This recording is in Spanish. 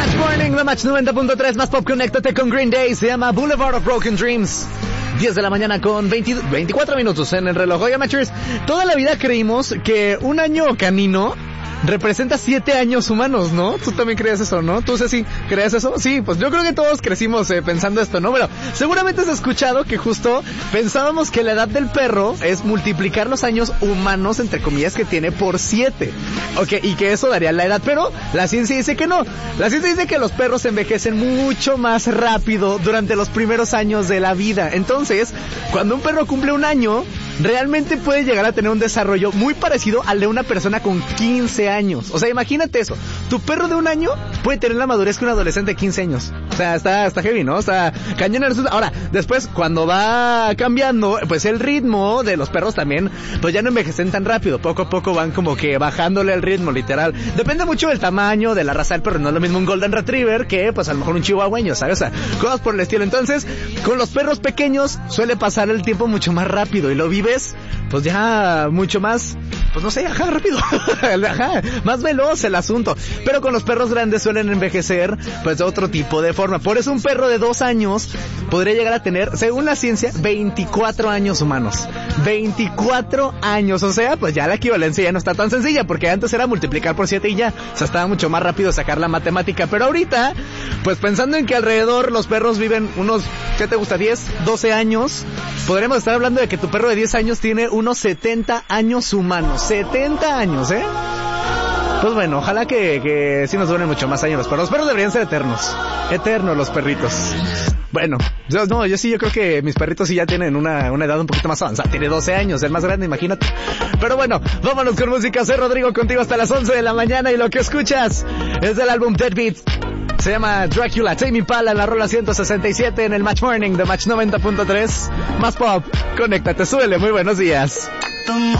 Match Morning, The Match 90.3, más pop, conéctate con Green Day, se llama Boulevard of Broken Dreams. 10 de la mañana con 24 minutos en el reloj. Oiga, Matchers, toda la vida creímos que un año canino representa 7 años humanos, ¿no? Tú también creías eso, ¿no? ¿Tú, Ceci, creías eso? Sí, pues yo creo que todos crecimos pensando esto, ¿no? Bueno, seguramente has escuchado que justo pensábamos que la edad del perro es multiplicar los años humanos, entre comillas, que tiene por 7. Ok, y que eso daría la edad, pero la ciencia dice que no. La ciencia dice que los perros envejecen mucho más rápido durante los primeros años de la vida. Entonces, cuando un perro cumple un año, realmente puede llegar a tener un desarrollo muy parecido al de una persona con 15 años. O sea, imagínate eso. Tu perro de un año puede tener la madurez que un adolescente de 15 años. O sea, está heavy, ¿no? O sea, cañón. Ahora, después, cuando va cambiando, pues el ritmo de los perros también, pues ya no envejecen tan rápido. Poco a poco van como que bajándole el ritmo, literal. Depende mucho del tamaño, de la raza del perro. No es lo mismo un Golden Retriever que, pues, a lo mejor un chihuahueño, ¿sabes? O sea, cosas por el estilo. Entonces, con los perros pequeños suele pasar el tiempo mucho más rápido y lo vives, pues ya mucho más, pues no sé, rápido. Más veloz el asunto. Pero con los perros grandes suelen envejecer, pues de otro tipo de forma. Por eso un perro de 2 años podría llegar a tener, según la ciencia, 24 años humanos. 24 años. O sea, pues ya la equivalencia ya no está tan sencilla, porque antes era multiplicar por 7 y ya. O sea, estaba mucho más rápido sacar la matemática. Pero ahorita, pues pensando en que alrededor los perros viven unos, ¿qué te gusta? 10, 12 años. Podríamos estar hablando de que tu perro de 10 años tiene unos 70 años humanos. 70 años, ¿eh? Pues bueno, ojalá que sí nos duren mucho más años los perros. Los perros deberían ser eternos. Eternos los perritos. Bueno, yo creo que mis perritos sí ya tienen una edad un poquito más avanzada. Tiene 12 años, el más grande, imagínate. Pero bueno, vámonos con música. Soy Rodrigo, contigo hasta las 11 de la mañana y lo que escuchas es del álbum Deadbeat. Se llama Dracula, Tame Impala en la rola 167 en el Match Morning de Match 90.3. Más pop, conéctate, súbele, muy buenos días.